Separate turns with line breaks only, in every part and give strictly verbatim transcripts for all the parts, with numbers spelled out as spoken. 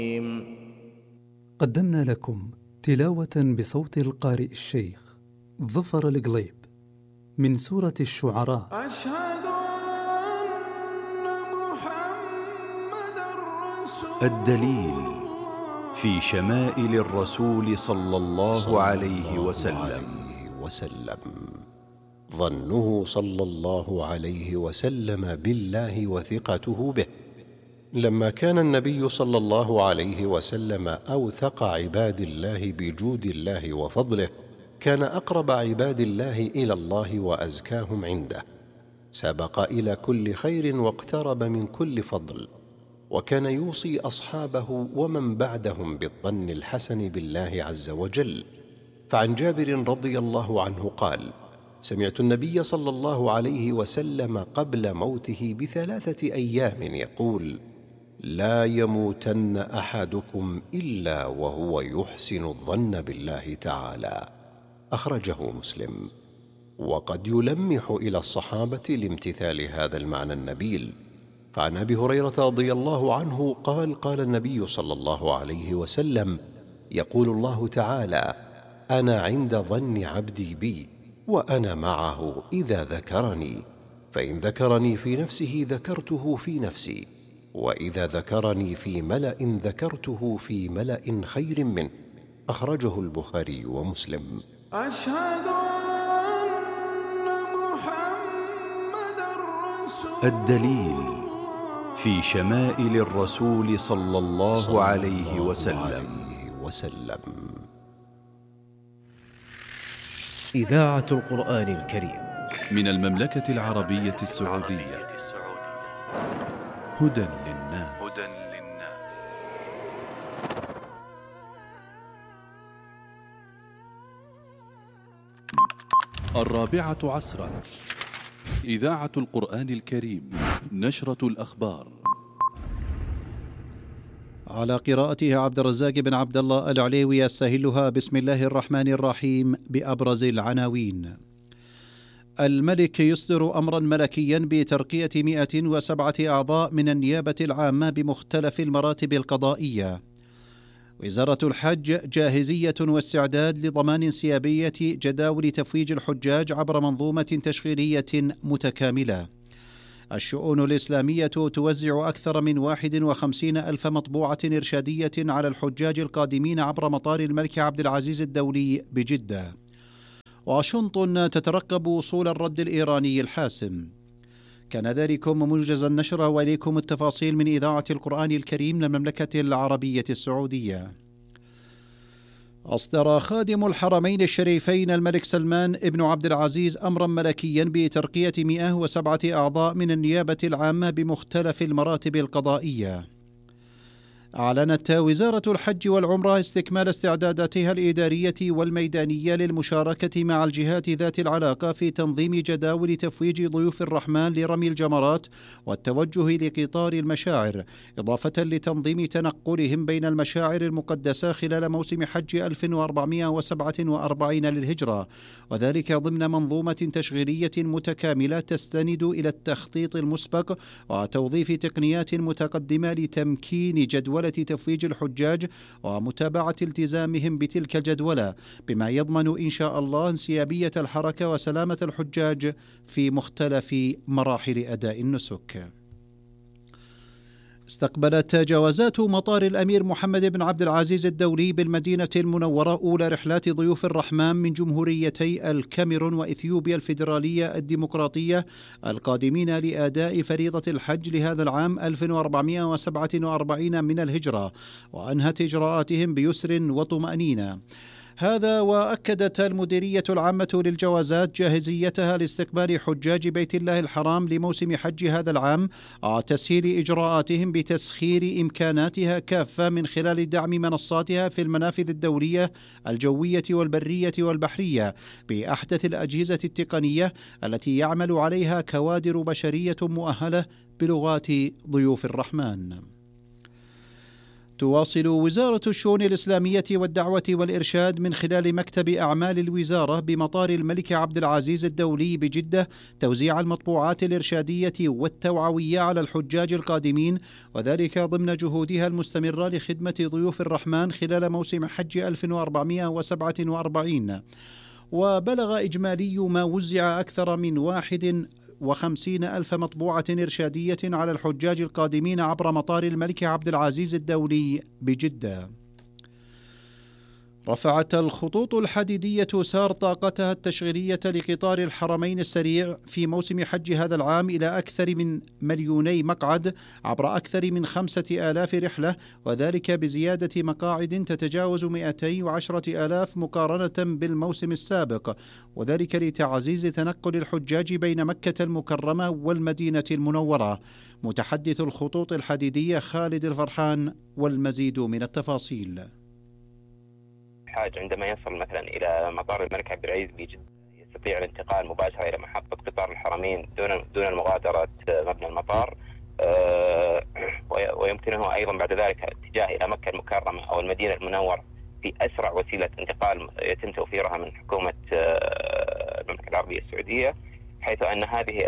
قدمنا لكم تلاوة بصوت القارئ الشيخ ظفر القليب من سورة الشعراء.
أشهد أن محمدًا رسول
الدليل في شمائل الرسول صلى الله عليه وسلم.
ظنه صلى الله عليه وسلم بالله وثقته به. لما كان النبي صلى الله عليه وسلم أوثق عباد الله بجود الله وفضله، كان أقرب عباد الله إلى الله وأزكاهم عنده، سبق إلى كل خير واقترب من كل فضل، وكان يوصي أصحابه ومن بعدهم بالظن الحسن بالله عز وجل. فعن جابر رضي الله عنه قال: سمعت النبي صلى الله عليه وسلم قبل موته بثلاثة أيام يقول: لا يموتن أحدكم إلا وهو يحسن الظن بالله تعالى. أخرجه مسلم. وقد يلمح إلى الصحابة لامتثال هذا المعنى النبيل. فعن أبي هريرة رضي الله عنه قال: قال النبي صلى الله عليه وسلم: يقول الله تعالى: أنا عند ظن عبدي بي وأنا معه إذا ذكرني، فإن ذكرني في نفسه ذكرته في نفسي، وإذا ذكرني في ملأ ذكرته في ملأ خير منه. أخرجه البخاري ومسلم.
أشهد أن محمدًا رسول
الدليل في شمائل الرسول صلى الله عليه وسلم.
إذاعة القرآن الكريم
من المملكة العربية السعودية. هدى للناس. الرابعة عصرا. إذاعة القرآن الكريم. نشرة الأخبار
على قراءتها عبد الرزاق بن عبد الله العليوي. أستهلها بسم الله الرحمن الرحيم بأبرز العناوين. الملك يصدر أمرا ملكيا بترقية مئة وسبعة أعضاء من النيابة العامة بمختلف المراتب القضائية. وزارة الحج جاهزية واستعداد لضمان انسيابية جداول تفويج الحجاج عبر منظومة تشغيلية متكاملة. الشؤون الإسلامية توزع أكثر من واحد وخمسين ألف مطبوعة إرشادية على الحجاج القادمين عبر مطار الملك عبد العزيز الدولي بجدة. واشنطن تترقب وصول الرد الإيراني الحاسم. كان ذلكم موجز النشر، وإليكم التفاصيل من إذاعة القرآن الكريم للمملكة العربية السعودية. أصدر خادم الحرمين الشريفين الملك سلمان ابن عبد العزيز أمرا ملكيا بترقية مئة وسبعة أعضاء من النيابة العامة بمختلف المراتب القضائية. أعلنت وزارة الحج والعمرة استكمال استعداداتها الإدارية والميدانية للمشاركة مع الجهات ذات العلاقة في تنظيم جداول تفويج ضيوف الرحمن لرمي الجمرات والتوجه لقطار المشاعر، إضافة لتنظيم تنقلهم بين المشاعر المقدسة خلال موسم حج ألف وأربعمائة وسبعة وأربعين للهجرة، وذلك ضمن منظومة تشغيلية متكاملة تستند إلى التخطيط المسبق وتوظيف تقنيات متقدمة لتمكين جدول تفويج الحجاج ومتابعة التزامهم بتلك الجدولة، بما يضمن إن شاء الله انسيابية الحركة وسلامة الحجاج في مختلف مراحل أداء النسك. استقبلت جوازات مطار الأمير محمد بن عبد العزيز الدولي بالمدينة المنورة أولى رحلات ضيوف الرحمن من جمهوريتي الكاميرون وإثيوبيا الفيدرالية الديمقراطية القادمين لأداء فريضة الحج لهذا العام ألف وأربعمائة وسبعة وأربعين من الهجرة، وأنهت إجراءاتهم بيسر وطمأنينة. هذا وأكدت المديرية العامة للجوازات جاهزيتها لاستقبال حجاج بيت الله الحرام لموسم حج هذا العام، وتسهيل إجراءاتهم بتسخير إمكاناتها كافة من خلال دعم منصاتها في المنافذ الدولية الجوية والبرية والبحرية بأحدث الأجهزة التقنية التي يعمل عليها كوادر بشرية مؤهلة بلغات ضيوف الرحمن. تواصل وزارة الشؤون الإسلامية والدعوة والإرشاد من خلال مكتب أعمال الوزارة بمطار الملك عبد العزيز الدولي بجدة توزيع المطبوعات الإرشادية والتوعوية على الحجاج القادمين، وذلك ضمن جهودها المستمرة لخدمة ضيوف الرحمن خلال موسم حج ألف وأربعمائة وسبعة وأربعين. وبلغ إجمالي ما وزع أكثر من واحد وخمسين ألف مطبوعة إرشادية على الحجاج القادمين عبر مطار الملك عبد العزيز الدولي بجدة. رفعت الخطوط الحديدية سار طاقتها التشغيلية لقطار الحرمين السريع في موسم حج هذا العام إلى أكثر من مليوني مقعد عبر أكثر من خمسة آلاف رحلة، وذلك بزيادة مقاعد تتجاوز مئتين وعشرة آلاف مقارنة بالموسم السابق، وذلك لتعزيز تنقل الحجاج بين مكة المكرمة والمدينة المنورة. متحدث الخطوط الحديدية خالد الفرحان والمزيد من التفاصيل.
الحاج عندما يصل مثلا إلى مطار الملك عبد العزيز بجدة يستطيع الانتقال مباشرة إلى محطة قطار الحرمين دون دون المغادرة مبنى المطار، ويمكنه أيضا بعد ذلك الاتجاه إلى مكة المكرمة أو المدينة المنورة في أسرع وسيلة انتقال يتم توفيرها من حكومة المملكة العربية السعودية، حيث أن هذه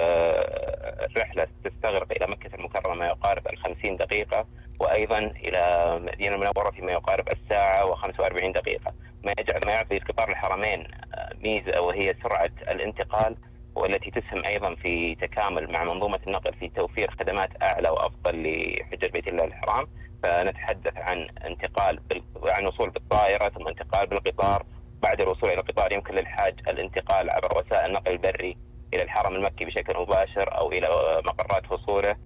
الرحلة تستغرق إلى مكة المكرمة ما يقارب الخمسين دقيقة، وأيضا إلى مدينة المنورة فيما يقارب الساعة وخمسة وأربعين دقيقة، ما يجعل ما يعطي قطار الحرمين ميزة وهي سرعة الانتقال، والتي تسهم أيضا في تكامل مع منظومة النقل في توفير خدمات أعلى وأفضل لحجاج بيت الله الحرام. فنتحدث عن انتقال بال... عن وصول بالطائرة ثم انتقال بالقطار. بعد الوصول إلى القطار يمكن للحاج الانتقال عبر وسائل النقل البري إلى الحرم المكي بشكل مباشر أو إلى مقرات وصوله.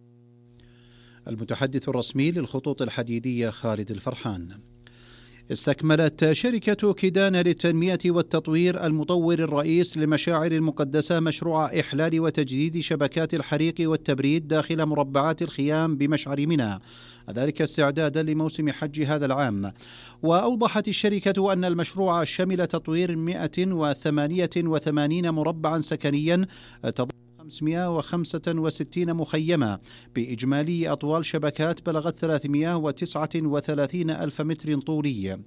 المتحدث الرسمي للخطوط الحديدية خالد الفرحان. استكملت شركة كيدانا للتنمية والتطوير المطور الرئيس للمشاعر المقدسة مشروع إحلال وتجديد شبكات الحريق والتبريد داخل مربعات الخيام بمشعر منى، ذلك استعدادا لموسم حج هذا العام. وأوضحت الشركة أن المشروع شمل تطوير مئة وثمانية وثمانين مربعا سكنيا تضم خمسمائة وخمسة وستين مخيمة بإجمالي أطوال شبكات بلغت ثلاثمائة وتسعة وثلاثين ألف متر طولي.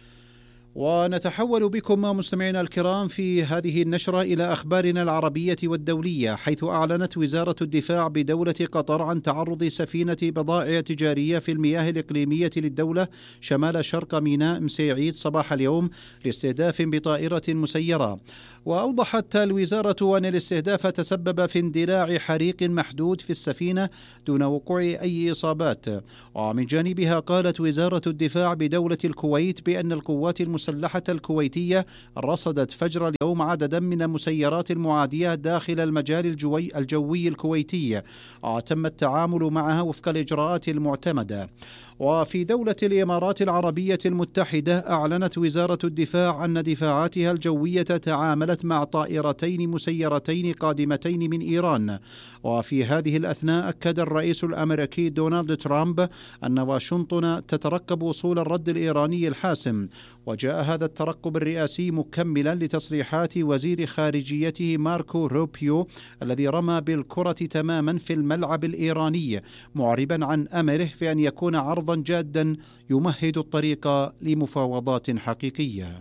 ونتحول بكم مستمعينا الكرام في هذه النشرة إلى أخبارنا العربية والدولية، حيث أعلنت وزارة الدفاع بدولة قطر عن تعرض سفينة بضائع تجارية في المياه الإقليمية للدولة شمال شرق ميناء مسيعيد صباح اليوم لاستهداف بطائرة مسيرة. وأوضحت الوزارة أن الاستهداف تسبب في اندلاع حريق محدود في السفينة دون وقوع أي إصابات. ومن جانبها قالت وزارة الدفاع بدولة الكويت بأن القوات المسلحة الكويتية رصدت فجر اليوم عددا من المسيرات المعادية داخل المجال الجوي, الجوي الكويتي، تم التعامل معها وفق الإجراءات المعتمدة. وفي دولة الإمارات العربية المتحدة أعلنت وزارة الدفاع أن دفاعاتها الجوية تعاملت مع طائرتين مسيرتين قادمتين من إيران. وفي هذه الأثناء أكد الرئيس الأمريكي دونالد ترامب أن واشنطن تترقب وصول الرد الإيراني الحاسم. وجاء هذا الترقب الرئاسي مكملا لتصريحات وزير خارجيته ماركو روبيو الذي رمى بالكرة تماما في الملعب الإيراني، معربا عن أمره في أن يكون عرضا جادا يمهد الطريق لمفاوضات حقيقية.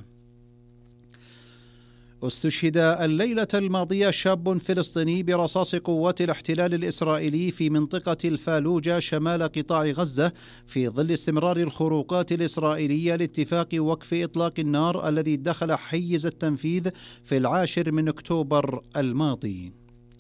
استشهد الليلة الماضية شاب فلسطيني برصاص قوات الاحتلال الإسرائيلي في منطقة الفالوجة شمال قطاع غزة في ظل استمرار الخروقات الإسرائيلية لاتفاق وقف إطلاق النار الذي دخل حيز التنفيذ في العاشر من أكتوبر الماضي.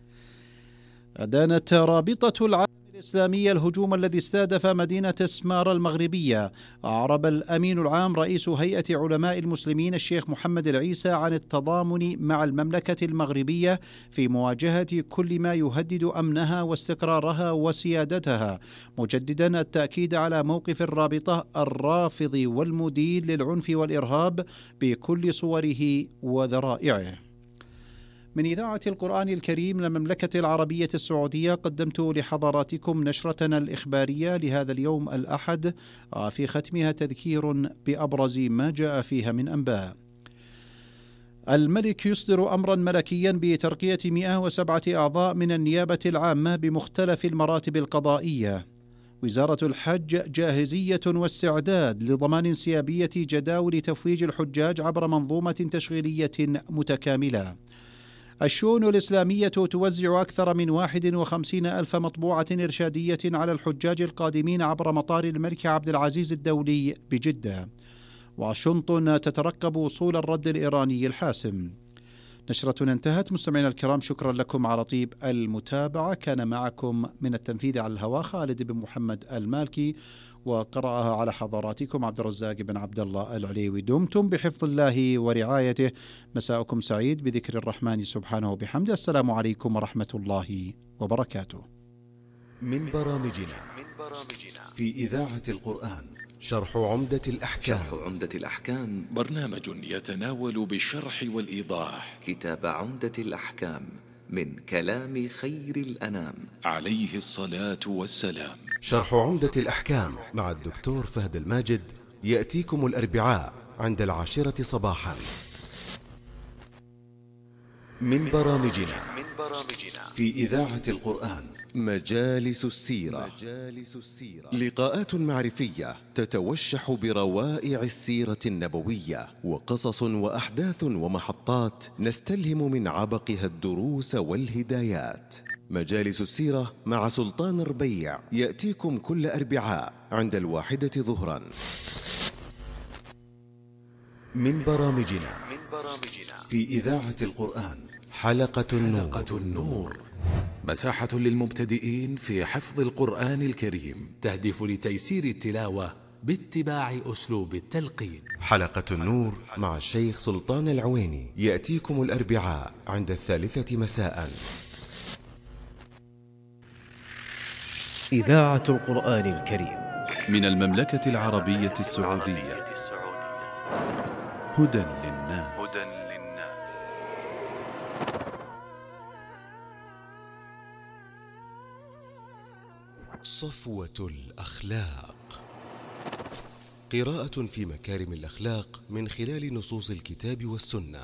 أدانت رابطة العالم الإسلامية الهجوم الذي استهدف مدينة سمارة المغربية. أعرب الأمين العام رئيس هيئة علماء المسلمين الشيخ محمد العيسى عن التضامن مع المملكة المغربية في مواجهة كل ما يهدد أمنها واستقرارها وسيادتها، مجددا التأكيد على موقف الرابطة الرافض والمدين للعنف والإرهاب بكل صوره وذرائعه. من إذاعة القرآن الكريم للمملكة العربية السعودية قدمت لحضراتكم نشرتنا الإخبارية لهذا اليوم الأحد، في ختمها تذكير بأبرز ما جاء فيها من أنباء. الملك يصدر أمرا ملكيا بترقية مئة وسبعة أعضاء من النيابة العامة بمختلف المراتب القضائية. وزارة الحج جاهزية واستعداد لضمان انسيابية جداول تفويج الحجاج عبر منظومة تشغيلية متكاملة. الشؤون الإسلامية توزع أكثر من واحد وخمسين ألف مطبوعة إرشادية على الحجاج القادمين عبر مطار الملك عبد العزيز الدولي بجدة. واشنطن تترقب وصول الرد الإيراني الحاسم. نشرتنا انتهت. مستمعينا الكرام، شكرا لكم على طيب المتابعة. كان معكم من التنفيذ على الهواء خالد بن محمد المالكي، وقرأها على حضراتكم عبد الرزاق بن عبد الله العليوي. دمتم بحفظ الله ورعايته. مساءكم سعيد بذكر الرحمن سبحانه وبحمده. السلام عليكم ورحمة الله وبركاته.
من برامجنا في إذاعة القرآن شرح عمدة الأحكام.
شرح عمدة الأحكام
برنامج يتناول بالشرح والإيضاح
كتاب عمدة الأحكام من كلام خير الأنام
عليه الصلاة والسلام.
شرح عمدة الأحكام مع الدكتور فهد الماجد يأتيكم الأربعاء عند العاشرة صباحا. من برامجنا في إذاعة القرآن مجالس السيرة. لقاءات معرفية تتوشح بروائع السيرة النبوية، وقصص وأحداث ومحطات نستلهم من عبقها الدروس والهدايات. مجالس السيرة مع سلطان ربيع يأتيكم كل أربعاء عند الواحدة ظهرا. من برامجنا في إذاعة القرآن حلقة النور, حلقة النور.
مساحة للمبتدئين في حفظ القرآن الكريم، تهدف لتيسير التلاوة باتباع أسلوب التلقين.
حلقة النور مع الشيخ سلطان العويني يأتيكم الأربعاء عند الثالثة مساء.
إذاعة القرآن الكريم
من المملكة العربية السعودية. هدى للناس.
صفوة الأخلاق. قراءة في مكارم الأخلاق من خلال نصوص الكتاب والسنة.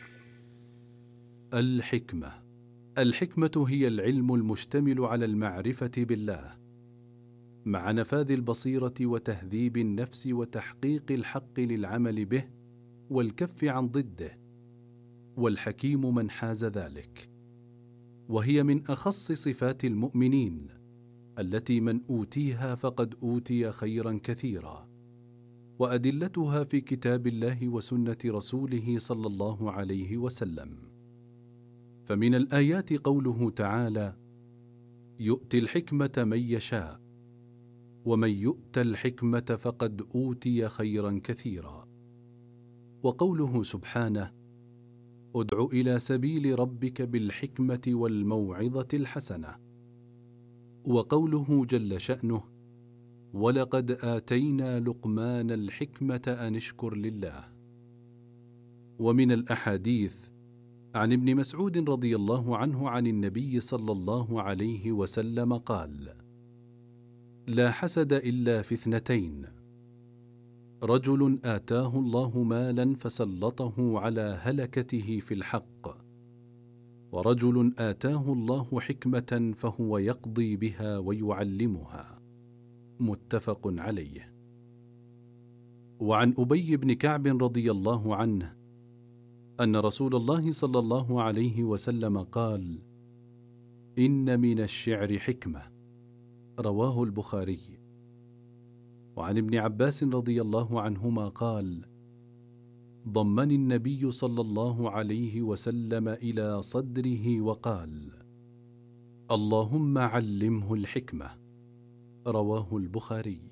الحكمة. الحكمة هي العلم المشتمل على المعرفة بالله مع نفاذ البصيرة وتهذيب النفس وتحقيق الحق للعمل به والكف عن ضده، والحكيم من حاز ذلك، وهي من أخص صفات المؤمنين التي من أوتيها فقد أوتي خيرا كثيرا، وأدلتها في كتاب الله وسنة رسوله صلى الله عليه وسلم. فمن الآيات قوله تعالى: يؤتي الحكمة من يشاء، ومن يؤت الحكمة فقد أوتي خيرا كثيرا. وقوله سبحانه: ادع إلى سبيل ربك بالحكمة والموعظة الحسنة. وقوله جل شأنه: ولقد آتينا لقمان الحكمة أن اشكر لله. ومن الأحاديث عن ابن مسعود رضي الله عنه عن النبي صلى الله عليه وسلم قال: لا حسد إلا في اثنتين: رجل آتاه الله مالا فسلطه على هلكته في الحق، ورجل آتاه الله حكمة فهو يقضي بها ويعلمها. متفق عليه. وعن أبي بن كعب رضي الله عنه أن رسول الله صلى الله عليه وسلم قال: إن من الشعر حكمة. رواه البخاري. وعن ابن عباس رضي الله عنهما قال: ضمني النبي صلى الله عليه وسلم إلى صدره وقال: اللهم علمه الحكمة. رواه البخاري.